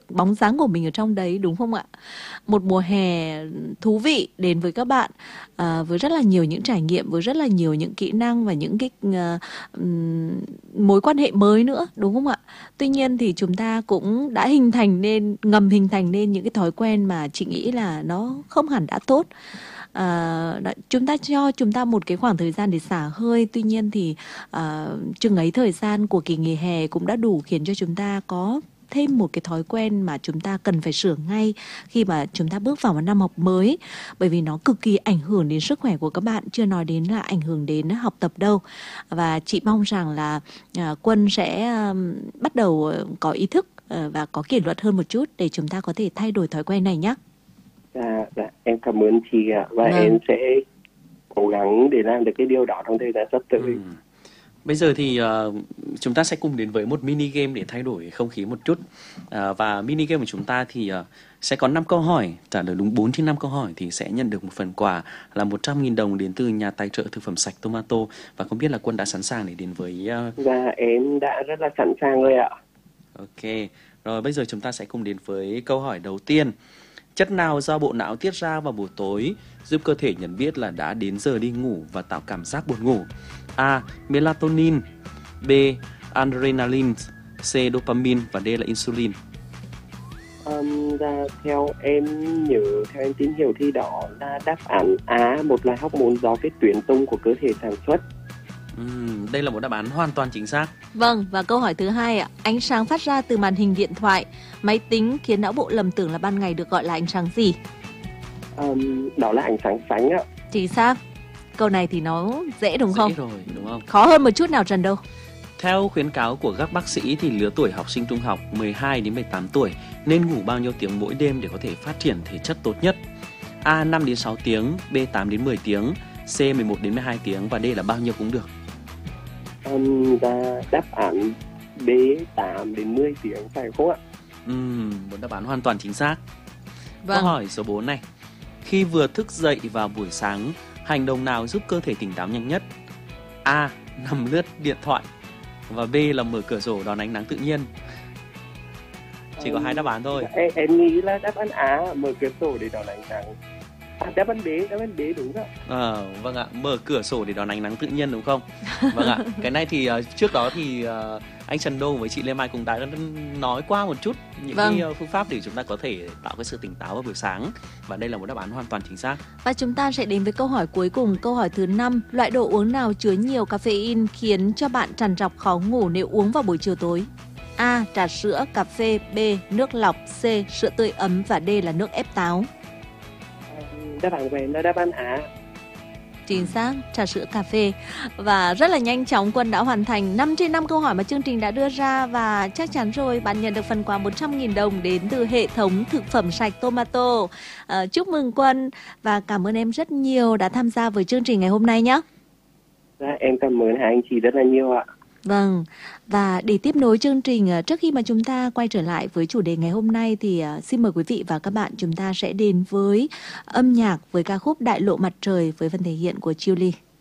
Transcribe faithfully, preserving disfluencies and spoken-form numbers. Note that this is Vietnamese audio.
bóng dáng của mình ở trong đấy, đúng không ạ? Một mùa hè thú vị đến với các bạn, à, với rất là nhiều những trải nghiệm, với rất là nhiều những kỹ năng và những cái à, ừm, mối quan hệ mới nữa, đúng không ạ? Tuy nhiên thì chúng ta cũng đã hình thành nên, ngầm hình thành nên những cái thói quen mà chị nghĩ là nó không hẳn đã tốt. À, đã, chúng ta cho chúng ta một cái khoảng thời gian để xả hơi. Tuy nhiên thì à, chừng ấy thời gian của kỳ nghỉ hè cũng đã đủ khiến cho chúng ta có thêm một cái thói quen mà chúng ta cần phải sửa ngay khi mà chúng ta bước vào một năm học mới, bởi vì nó cực kỳ ảnh hưởng đến sức khỏe của các bạn, chưa nói đến là ảnh hưởng đến học tập đâu. Và chị mong rằng là à, Quân sẽ à, bắt đầu có ý thức à, và có kỷ luật hơn một chút để chúng ta có thể thay đổi thói quen này nhé. Dạ, dạ, em cảm ơn chị ạ. Và Vâng. em sẽ cố gắng để làm được cái điều đó trong thời gian sắp tới. Ừ. Bây giờ thì uh, chúng ta sẽ cùng đến với một mini game để thay đổi không khí một chút. Uh, và mini game của chúng ta thì uh, sẽ có năm câu hỏi, trả lời đúng bốn trên năm câu hỏi thì sẽ nhận được một phần quà là một trăm nghìn đồng đến từ nhà tài trợ thực phẩm sạch Tomato. Và không biết là Quân đã sẵn sàng để đến với... Uh... Dạ, em đã rất là sẵn sàng rồi ạ. Ok, rồi bây giờ chúng ta sẽ cùng đến với câu hỏi đầu tiên. Chất nào do bộ não tiết ra vào buổi tối giúp cơ thể nhận biết là đã đến giờ đi ngủ và tạo cảm giác buồn ngủ? A. Melatonin, B. Adrenaline, C. Dopamine và D là insulin. Um, dạ, theo em nhớ, theo em tìm hiểu thì đó là đáp án A, một loại hormone do cái tuyến tùng của cơ thể sản xuất. Uhm, đây là một đáp án hoàn toàn chính xác. Vâng, và câu hỏi thứ hai ạ. Ánh sáng phát ra từ màn hình điện thoại, máy tính khiến não bộ lầm tưởng là ban ngày được gọi là ánh sáng gì? Um, đó là ánh sáng xanh ạ. Chính xác. Câu này thì nó dễ đúng Dễ không? rồi, đúng không? Khó hơn một chút nào Trần đâu. Theo khuyến cáo của các bác sĩ thì lứa tuổi học sinh trung học mười hai đến mười tám tuổi nên ngủ bao nhiêu tiếng mỗi đêm để có thể phát triển thể chất tốt nhất? A. năm đến sáu tiếng, B. tám đến mười tiếng, C. mười một đến mười hai tiếng và D là bao nhiêu cũng được. Um, dạ, đáp án B, tám đến mười tiếng phải không ạ? Ừm, một đáp án hoàn toàn chính xác. Vâng. Câu hỏi số bốn này. Khi vừa thức dậy vào buổi sáng, hành động nào giúp cơ thể tỉnh táo nhanh nhất? A. Nằm lướt điện thoại và B là mở cửa sổ đón ánh nắng tự nhiên. Chỉ có hai đáp án thôi. Em, em nghĩ là đáp án A, mở cửa sổ để đón ánh nắng. À, đáp án B, đáp án B đúng ạ. À, vâng ạ, mở cửa sổ để đón ánh nắng tự nhiên đúng không? Vâng ạ, cái này thì uh, trước đó thì uh, anh Trần Đô với chị Lê Mai cũng đã nói qua một chút những Vâng. cái uh, phương pháp để chúng ta có thể tạo cái sự tỉnh táo vào buổi sáng. Và đây là một đáp án hoàn toàn chính xác. Và chúng ta sẽ đến với câu hỏi cuối cùng, câu hỏi thứ năm. Loại đồ uống nào chứa nhiều caffeine khiến cho bạn trằn trọc khó ngủ nếu uống vào buổi chiều tối? A. Trà sữa, cà phê, B. Nước lọc, C. Sữa tươi ấm và D là nước ép táo. Đáp án của em là đáp án A. Chính xác, trà sữa cà phê. Và rất là nhanh chóng Quân đã hoàn thành năm trên năm câu hỏi mà chương trình đã đưa ra. Và chắc chắn rồi, bạn nhận được phần quà một trăm nghìn đồng đến từ hệ thống thực phẩm sạch Tomato. à, Chúc mừng Quân và cảm ơn em rất nhiều đã tham gia với chương trình ngày hôm nay nhé. Dạ, em cảm ơn hai anh chị rất là nhiều ạ. Vâng, và để tiếp nối chương trình, trước khi mà chúng ta quay trở lại với chủ đề ngày hôm nay thì xin mời quý vị và các bạn chúng ta sẽ đến với âm nhạc với ca khúc Đại lộ mặt trời với phần thể hiện của Chillies.